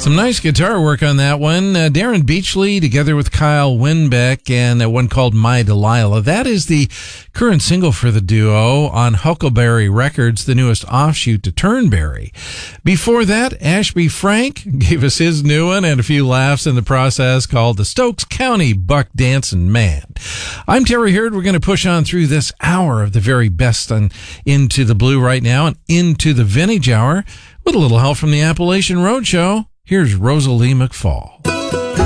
Some nice guitar work on that one. Darren Beachley together with Kyle Winbeck and one called My Delilah. That is the current single for the duo on Huckleberry Records, the newest offshoot to Turnberry. Before that, Ashby Frank gave us his new one and a few laughs in the process called The Stokes County Buck Dancin' Man. I'm Terry Hurd. We're going to push on through this hour of the very best on Into the Blue right now and into the Vintage Hour with a little help from the Appalachian Roadshow. Here's Rosalie McFall.